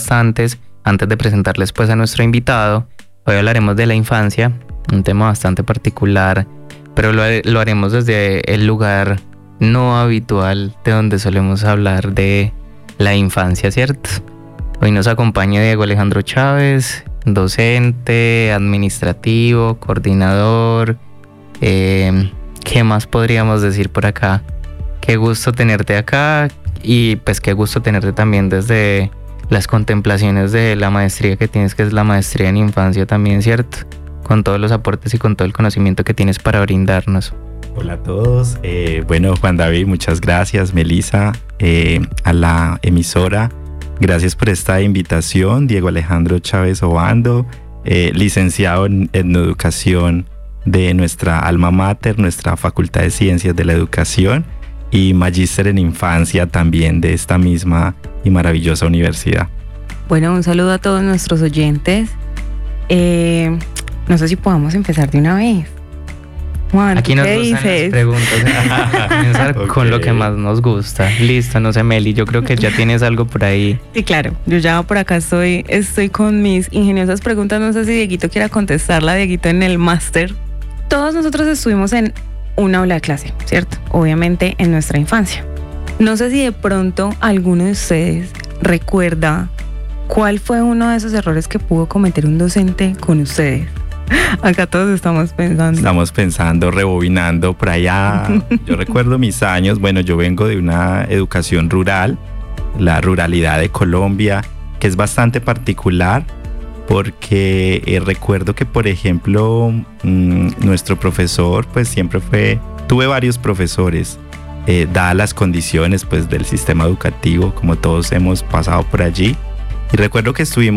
bastantes. Antes de presentarles pues a nuestro invitado, hoy hablaremos de la infancia, un tema bastante particular, pero lo haremos desde el lugar no habitual de donde solemos hablar de la infancia, ¿cierto? Hoy nos acompaña Diego Alejandro Chávez, docente, administrativo, coordinador. ¿Qué más podríamos decir por acá? Qué gusto tenerte acá y pues qué gusto tenerte también desde las contemplaciones de la maestría que tienes, que es la maestría en infancia también, ¿cierto? Con todos los aportes y con todo el conocimiento que tienes para brindarnos. Hola a todos. Bueno, Juan David, muchas gracias. Melissa, a la emisora, gracias por esta invitación. Diego Alejandro Chávez Obando, licenciado en educación de nuestra alma mater, nuestra Facultad de Ciencias de la Educación, y magíster en infancia también de esta misma y maravillosa universidad. Bueno, un saludo a todos nuestros oyentes. No sé si podamos empezar de una vez. Juan, aquí nos ¿qué gustan dices? las preguntas. Comenzar Okay. con lo que más nos gusta. Listo, no sé, Meli, yo creo que ya tienes algo por ahí. Sí, claro. Yo ya por acá estoy con mis ingeniosas preguntas. No sé si Dieguito quiera contestarla. Dieguito en el máster. Todos nosotros estuvimos en un aula de clase, ¿cierto? Obviamente en nuestra infancia. No sé si de pronto alguno de ustedes recuerda cuál fue uno de esos errores que pudo cometer un docente con ustedes. Acá todos estamos pensando, Rebobinando por allá. Yo recuerdo mis años. Bueno, yo vengo de una educación rural, la ruralidad de Colombia, que es bastante particular porque recuerdo que, por ejemplo, nuestro profesor pues siempre tuve varios profesores, dadas las condiciones pues del sistema educativo, como todos hemos pasado por allí, y recuerdo que estuve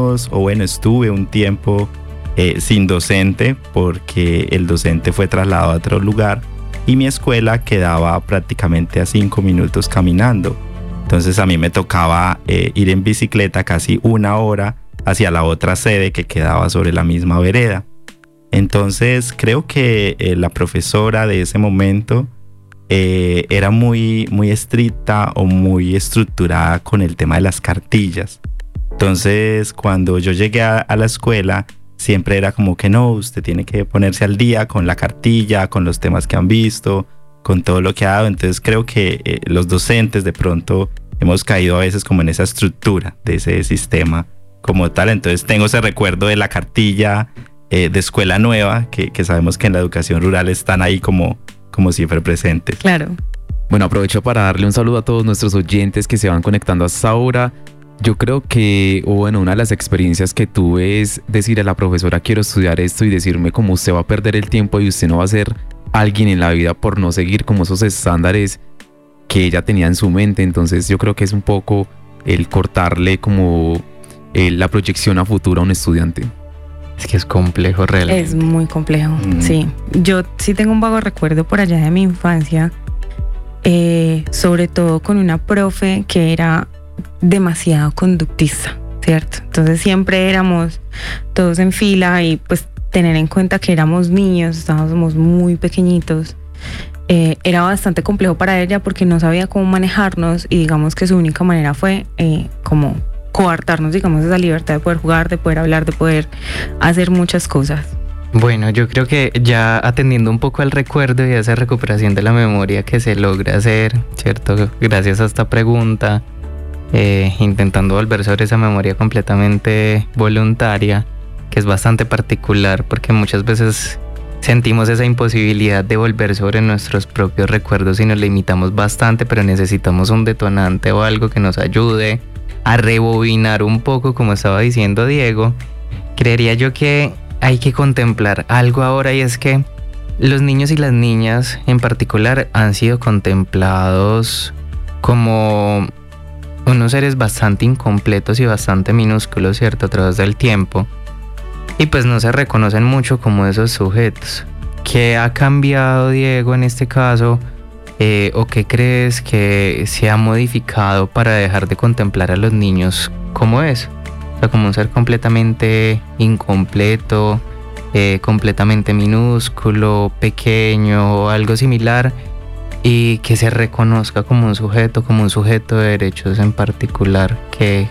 un tiempo sin docente porque el docente fue trasladado a otro lugar y mi escuela quedaba prácticamente a 5 minutos caminando. Entonces a mí me tocaba ir en bicicleta casi 1 hora hacia la otra sede que quedaba sobre la misma vereda. Entonces creo que la profesora de ese momento era muy, muy estricta o muy estructurada con el tema de las cartillas. Entonces cuando yo llegué a la escuela, siempre era como que no, usted tiene que ponerse al día con la cartilla, con los temas que han visto, con todo lo que ha dado. Entonces creo que los docentes de pronto hemos caído a veces como en esa estructura de ese sistema como tal. Entonces tengo ese recuerdo de la cartilla de escuela nueva, que sabemos que en la educación rural están ahí como siempre presentes. claro. Bueno, aprovecho para darle un saludo a todos nuestros oyentes que se van conectando hasta ahora. Yo creo que, una de las experiencias que tuve es decir a la profesora, quiero estudiar esto, y decirme como usted va a perder el tiempo y usted no va a ser alguien en la vida por no seguir como esos estándares que ella tenía en su mente. Entonces yo creo que es un poco el cortarle como la proyección a futuro a un estudiante. Es que es complejo realmente. Es muy complejo, sí. Yo sí tengo un vago recuerdo por allá de mi infancia, sobre todo con una profe que era demasiado conductista, ¿cierto? Entonces siempre éramos todos en fila y pues tener en cuenta que éramos niños, estábamos muy pequeñitos. Era bastante complejo para ella porque no sabía cómo manejarnos y digamos que su única manera fue como coartarnos, digamos, esa libertad de poder jugar, de poder hablar, de poder hacer muchas cosas. Bueno, yo creo que ya atendiendo un poco al recuerdo y a esa recuperación de la memoria que se logra hacer, ¿cierto? Gracias a esta pregunta, intentando volver sobre esa memoria completamente voluntaria, que es bastante particular porque muchas veces sentimos esa imposibilidad de volver sobre nuestros propios recuerdos y nos limitamos bastante, pero necesitamos un detonante o algo que nos ayude a rebobinar un poco, como estaba diciendo Diego. Creería yo que hay que contemplar algo ahora, y es que los niños y las niñas en particular han sido contemplados como unos seres bastante incompletos y bastante minúsculos, ¿cierto?, a través del tiempo. Y pues no se reconocen mucho como esos sujetos. ¿Qué ha cambiado, Diego, en este caso? ¿O qué crees que se ha modificado para dejar de contemplar a los niños como eso? O sea, como un ser completamente incompleto, completamente minúsculo, pequeño o algo similar, y que se reconozca como un sujeto de derechos en particular. ¿Qué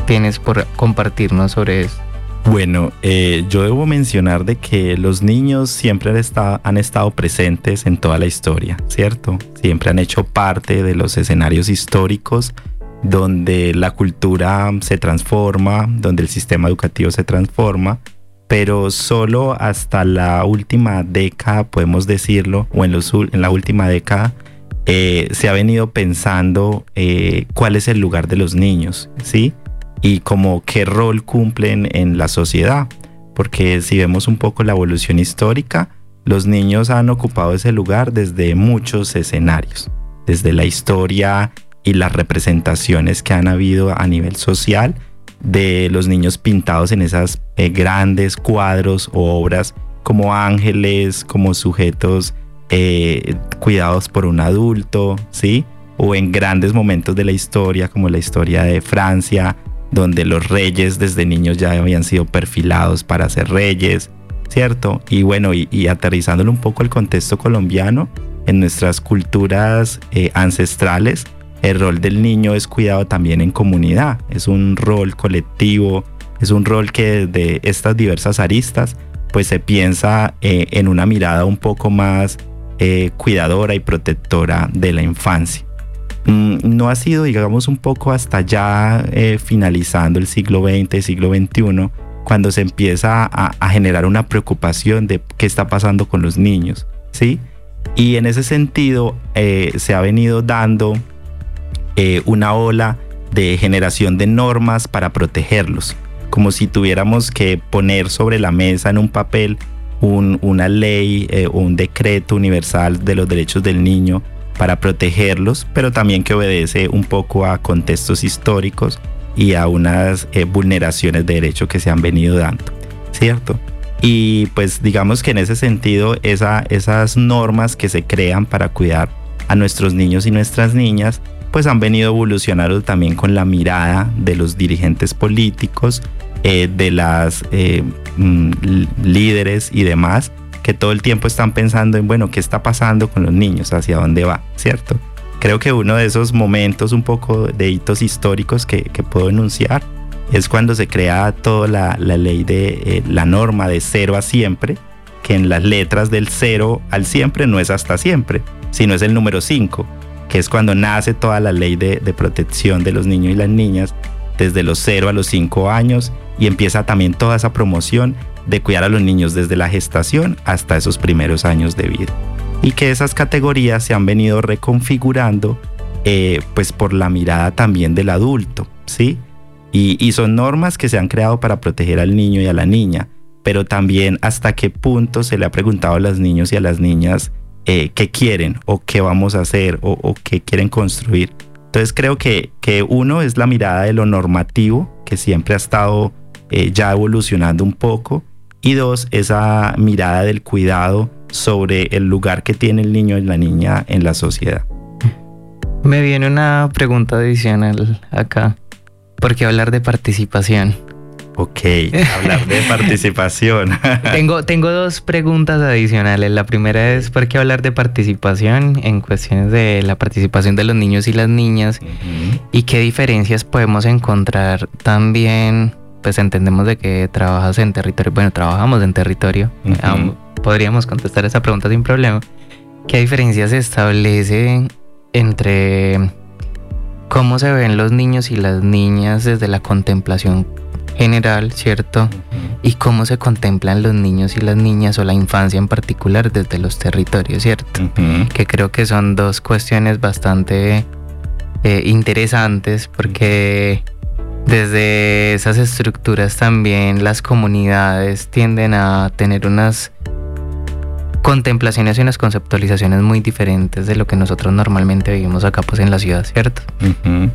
tienes por compartirnos sobre eso? Bueno, yo debo mencionar de que los niños siempre han estado presentes en toda la historia, ¿cierto? Siempre han hecho parte de los escenarios históricos donde la cultura se transforma, donde el sistema educativo se transforma, pero solo hasta la última década, podemos decirlo, o en la última década, se ha venido pensando cuál es el lugar de los niños, ¿sí? Y como qué rol cumplen en la sociedad, porque si vemos un poco la evolución histórica, los niños han ocupado ese lugar desde muchos escenarios, desde la historia y las representaciones que han habido a nivel social, de los niños pintados en esas grandes cuadros o obras como ángeles, como sujetos cuidados por un adulto, ¿sí? O en grandes momentos de la historia, como la historia de Francia, donde los reyes desde niños ya habían sido perfilados para ser reyes, ¿cierto? Y bueno, y aterrizándolo un poco al contexto colombiano, en nuestras culturas ancestrales, el rol del niño es cuidado también en comunidad, es un rol colectivo, es un rol que de estas diversas aristas, pues se piensa en una mirada un poco más cuidadora y protectora de la infancia. No ha sido, digamos, un poco hasta ya finalizando el siglo XX, siglo XXI, cuando se empieza a generar una preocupación de qué está pasando con los niños, ¿sí? Y en ese sentido se ha venido dando una ola de generación de normas para protegerlos, como si tuviéramos que poner sobre la mesa en un papel una ley o un decreto universal de los derechos del niño para protegerlos, pero también que obedece un poco a contextos históricos y a unas vulneraciones de derecho que se han venido dando, ¿cierto? Y pues digamos que en ese sentido esas normas que se crean para cuidar a nuestros niños y nuestras niñas pues han venido evolucionando también con la mirada de los dirigentes políticos, de las líderes y demás, que todo el tiempo están pensando en, bueno, ¿qué está pasando con los niños? ¿Hacia dónde va? ¿Cierto? Creo que uno de esos momentos un poco de hitos históricos que puedo enunciar es cuando se crea toda la ley de la norma de 0 a siempre, que en las letras del 0 al siempre no es hasta siempre, sino es el número 5, que es cuando nace toda la ley de protección de los niños y las niñas desde los 0 a los 5 años, y empieza también toda esa promoción de cuidar a los niños desde la gestación hasta esos primeros años de vida. Y que esas categorías se han venido reconfigurando pues por la mirada también del adulto, ¿sí? Y son normas que se han creado para proteger al niño y a la niña, pero también hasta qué punto se le ha preguntado a los niños y a las niñas qué quieren o qué vamos a hacer o qué quieren construir. Entonces creo que uno es la mirada de lo normativo, que siempre ha estado ya evolucionando un poco, y dos, esa mirada del cuidado sobre el lugar que tiene el niño y la niña en la sociedad. Me viene una pregunta adicional acá. ¿Por qué hablar de participación? Ok, hablar de participación. Tengo dos preguntas adicionales. La primera es ¿por qué hablar de participación en cuestiones de la participación de los niños y las niñas? Uh-huh. ¿Y qué diferencias podemos encontrar también? Pues entendemos de que trabajas en territorio. Bueno, trabajamos en territorio. Uh-huh. Podríamos contestar esa pregunta sin problema. ¿Qué diferencias se establece entre cómo se ven los niños y las niñas desde la contemplación general, ¿cierto? Uh-huh. Y cómo se contemplan los niños y las niñas o la infancia en particular desde los territorios, ¿cierto? Uh-huh. Que creo que son dos cuestiones bastante interesantes, porque desde esas estructuras también las comunidades tienden a tener unas contemplaciones y unas conceptualizaciones muy diferentes de lo que nosotros normalmente vivimos acá pues en la ciudad, ¿cierto? Uh-huh.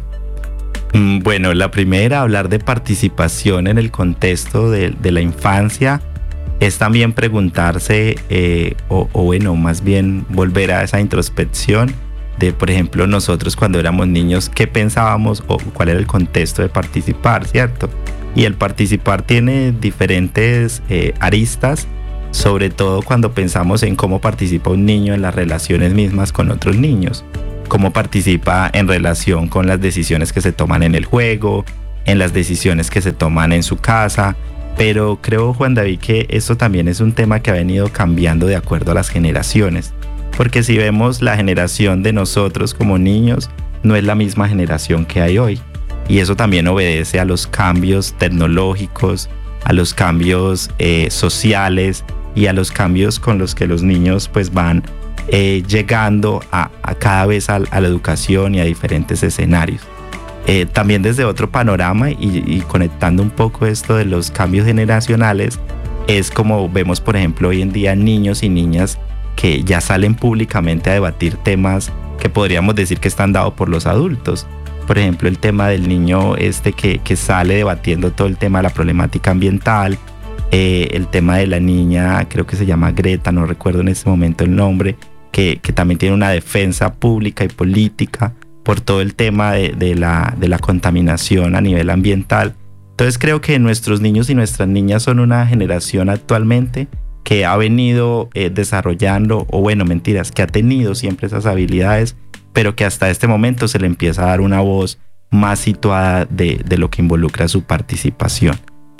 Bueno, la primera, hablar de participación en el contexto de la infancia, es también preguntarse, o bueno, más bien volver a esa introspección de, por ejemplo, nosotros cuando éramos niños, qué pensábamos o cuál era el contexto de participar, ¿cierto? Y el participar tiene diferentes aristas, sobre todo cuando pensamos en cómo participa un niño en las relaciones mismas con otros niños, cómo participa en relación con las decisiones que se toman en el juego, en las decisiones que se toman en su casa. Pero creo, Juan David, que esto también es un tema que ha venido cambiando de acuerdo a las generaciones. Porque si vemos la generación de nosotros como niños, no es la misma generación que hay hoy. Y eso también obedece a los cambios tecnológicos, a los cambios sociales y a los cambios con los que los niños pues van llegando a cada vez a la educación y a diferentes escenarios. También desde otro panorama y conectando un poco esto de los cambios generacionales, es como vemos por ejemplo hoy en día niños y niñas que ya salen públicamente a debatir temas que podríamos decir que están dados por los adultos. Por ejemplo, el tema del niño que sale debatiendo todo el tema de la problemática ambiental, el tema de la niña, creo que se llama Greta, no recuerdo en este momento el nombre, que también tiene una defensa pública y política por todo el tema de la contaminación a nivel ambiental. Entonces creo que nuestros niños y nuestras niñas son una generación actualmente que ha venido desarrollando, que ha tenido siempre esas habilidades, pero que hasta este momento se le empieza a dar una voz más situada de lo que involucra su participación.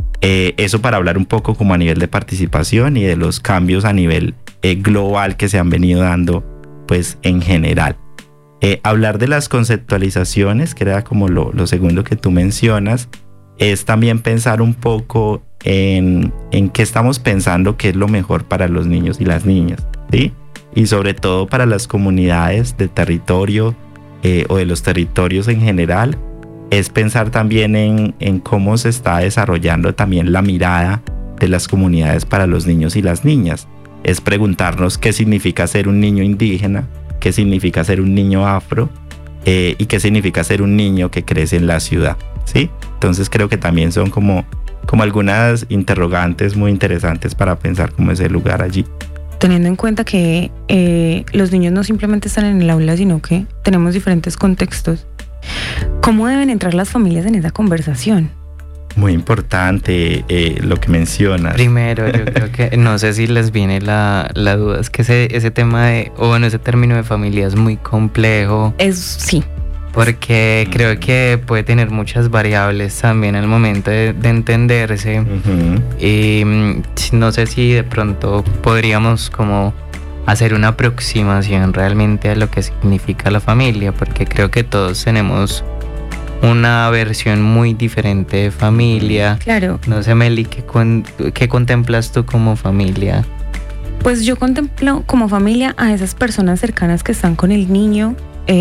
Eso para hablar un poco como a nivel de participación y de los cambios a nivel global que se han venido dando pues en general. Hablar de las conceptualizaciones, que era como lo segundo que tú mencionas, es también pensar un poco en qué estamos pensando que es lo mejor para los niños y las niñas, ¿sí? Y sobre todo para las comunidades de territorio o de los territorios en general, es pensar también en cómo se está desarrollando también la mirada de las comunidades para los niños y las niñas. Es preguntarnos qué significa ser un niño indígena, qué significa ser un niño afro y qué significa ser un niño que crece en la ciudad, ¿sí? Entonces creo que también son como algunas interrogantes muy interesantes para pensar cómo es el lugar allí. Teniendo en cuenta que los niños no simplemente están en el aula, sino que tenemos diferentes contextos, ¿cómo deben entrar las familias en esa conversación? Muy importante lo que mencionas. Primero, yo creo que no sé si les viene la duda, es que ese tema ese término de familia es muy complejo. Sí. Porque creo que puede tener muchas variables también al momento de entenderse. Uh-huh. Y no sé si de pronto podríamos como hacer una aproximación realmente a lo que significa la familia, porque creo que todos tenemos una versión muy diferente de familia. Claro. No sé, Meli, ¿qué contemplas tú como familia? Pues yo contemplo como familia a esas personas cercanas que están con el niño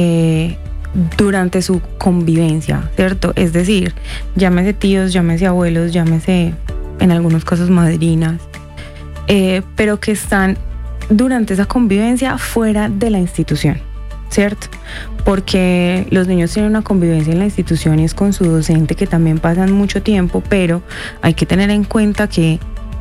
durante su convivencia, ¿cierto? Es decir, llámese tíos, llámese abuelos, llámese en algunos casos madrinas, pero que están durante esa convivencia fuera de la institución, ¿cierto? Porque los niños tienen una convivencia en la institución y es con su docente, que también pasan mucho tiempo, pero hay que tener en cuenta que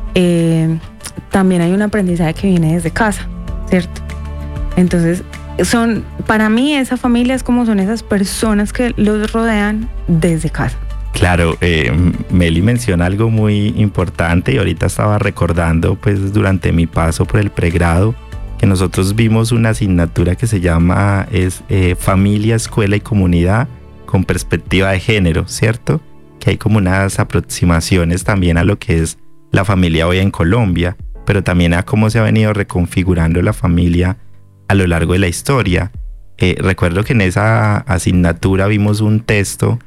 también hay un aprendizaje que viene desde casa, ¿cierto? Entonces, para mí esa familia es como son esas personas que los rodean desde casa. Claro, Meli menciona algo muy importante y ahorita estaba recordando pues durante mi paso por el pregrado que nosotros vimos una asignatura que se llama Familia, Escuela y Comunidad con perspectiva de género, ¿cierto? Que hay como unas aproximaciones también a lo que es la familia hoy en Colombia, pero también a cómo se ha venido reconfigurando la familia a lo largo de la historia. Recuerdo que en esa asignatura vimos un texto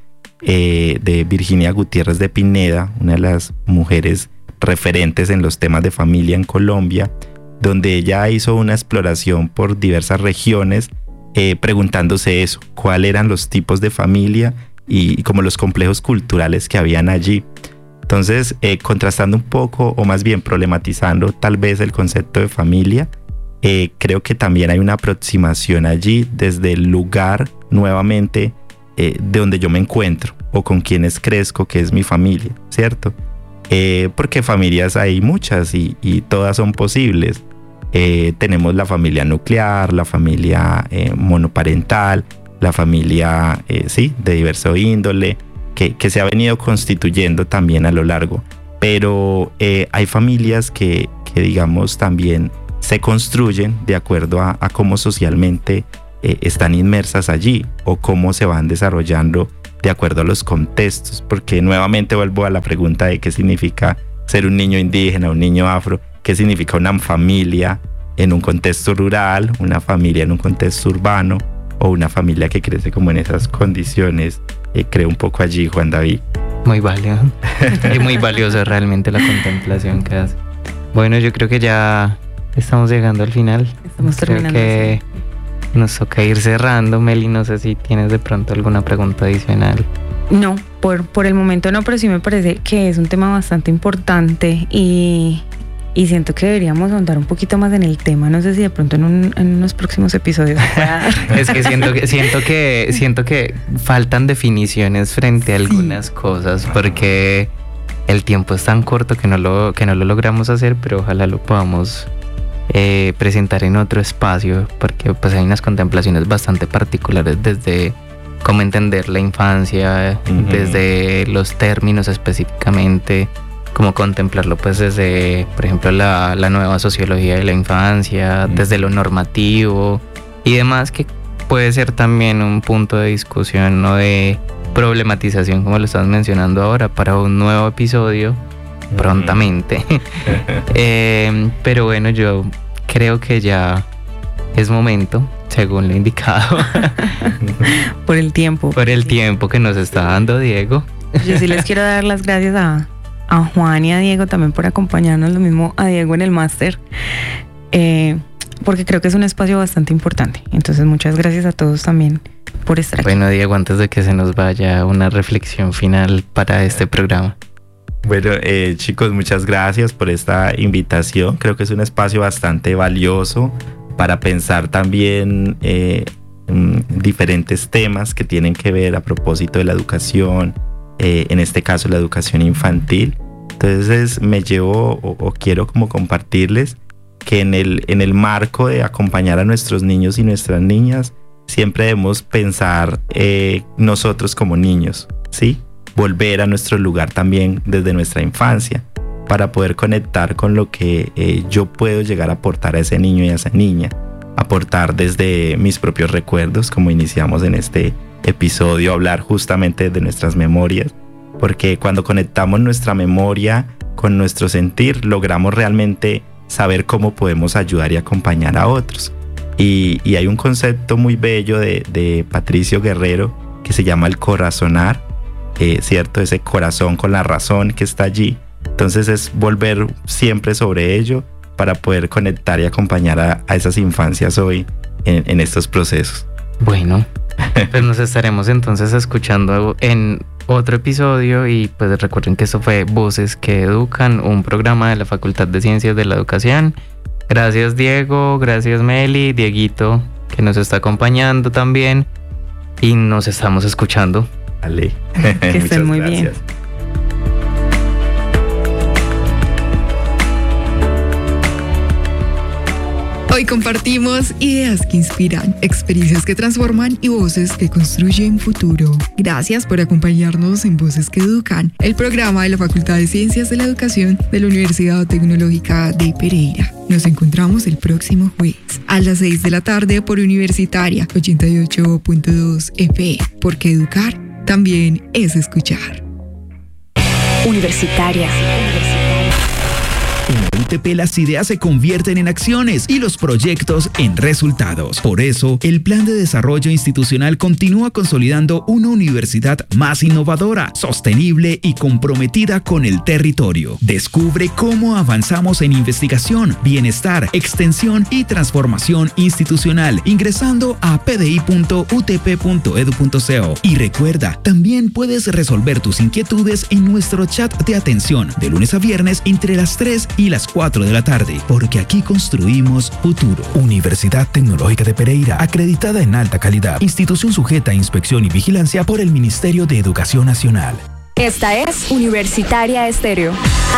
de Virginia Gutiérrez de Pineda, una de las mujeres referentes en los temas de familia en Colombia, donde ella hizo una exploración por diversas regiones preguntándose eso, cuáles eran los tipos de familia y como los complejos culturales que habían allí. Entonces, contrastando un poco, o más bien problematizando tal vez el concepto de familia, creo que también hay una aproximación allí desde el lugar nuevamente de donde yo me encuentro o con quienes crezco, que es mi familia, ¿cierto? Porque familias hay muchas y todas son posibles. Tenemos la familia nuclear, la familia monoparental, la familia de diverso índole, que se ha venido constituyendo también a lo largo. Pero hay familias que digamos también se construyen de acuerdo a cómo socialmente están inmersas allí o cómo se van desarrollando de acuerdo a los contextos, porque nuevamente vuelvo a la pregunta de qué significa ser un niño indígena, un niño afro, qué significa una familia en un contexto rural, una familia en un contexto urbano o una familia que crece como en esas condiciones. Creo un poco allí, Juan David. Muy válido y muy valioso realmente la contemplación que hace. Bueno, yo creo que ya estamos llegando al final. Estamos terminando. Creo que nos toca ir cerrando. Meli, no sé si tienes de pronto alguna pregunta adicional. No, por el momento no, pero sí me parece que es un tema bastante importante y siento que deberíamos ahondar un poquito más en el tema. No sé si de pronto en unos próximos episodios es que siento que faltan definiciones frente a algunas cosas, porque el tiempo es tan corto que no lo logramos hacer, pero ojalá lo podamos presentar en otro espacio, porque pues hay unas contemplaciones bastante particulares desde cómo entender la infancia, desde los términos específicamente, cómo contemplarlo pues desde, por ejemplo, la nueva sociología de la infancia, desde lo normativo y demás, que puede ser también un punto de discusión o de problematización, como lo estás mencionando ahora, para un nuevo episodio prontamente. Pero bueno, yo creo que ya es momento, según lo indicado, por el tiempo que nos está dando Diego. Yo sí les quiero dar las gracias a Juan y a Diego también por acompañarnos, lo mismo a Diego en el máster, porque creo que es un espacio bastante importante. Entonces muchas gracias a todos también por estar aquí. Bueno, Diego, antes de que se nos vaya, una reflexión final para este programa. Bueno, chicos, muchas gracias por esta invitación. Creo que es un espacio bastante valioso para pensar también diferentes temas que tienen que ver a propósito de la educación, en este caso la educación infantil. Entonces me llevo o quiero como compartirles que en el marco de acompañar a nuestros niños y nuestras niñas, siempre debemos pensar nosotros como niños, ¿sí? Volver a nuestro lugar también desde nuestra infancia, para poder conectar con lo que yo puedo llegar a aportar a ese niño y a esa niña, aportar desde mis propios recuerdos, como iniciamos en este episodio, hablar justamente de nuestras memorias, porque cuando conectamos nuestra memoria con nuestro sentir, logramos realmente saber cómo podemos ayudar y acompañar a otros. Y hay un concepto muy bello de Patricio Guerrero que se llama el corazonar, ¿cierto? Ese corazón con la razón que está allí. Entonces es volver siempre sobre ello para poder conectar y acompañar a esas infancias hoy en estos procesos. Bueno, pues nos estaremos entonces escuchando en otro episodio, y pues recuerden que esto fue Voces que Educan, un programa de la Facultad de Ciencias de la Educación. Gracias Diego, gracias Meli, Dieguito, que nos está acompañando también, y nos estamos escuchando. Vale. Que estén muy bien. Hoy compartimos ideas que inspiran, experiencias que transforman y voces que construyen futuro. Gracias por acompañarnos en Voces que Educan, el programa de la Facultad de Ciencias de la Educación de la Universidad Tecnológica de Pereira. Nos encontramos el próximo jueves a las 6 de la tarde por Universitaria 88.2 FM, porque educar también es escuchar. Universitaria. En la UTP las ideas se convierten en acciones y los proyectos en resultados. Por eso, el Plan de Desarrollo Institucional continúa consolidando una universidad más innovadora, sostenible y comprometida con el territorio. Descubre cómo avanzamos en investigación, bienestar, extensión y transformación institucional ingresando a pdi.utp.edu.co. Y recuerda, también puedes resolver tus inquietudes en nuestro chat de atención de lunes a viernes entre las 3 y las 4 de la tarde, porque aquí construimos futuro. Universidad Tecnológica de Pereira, acreditada en alta calidad, institución sujeta a inspección y vigilancia por el Ministerio de Educación Nacional. Esta es Universitaria Estéreo,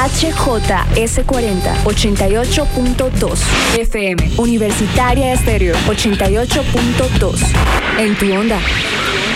HJS40 88.2 FM. Universitaria Estéreo 88.2. En tu onda.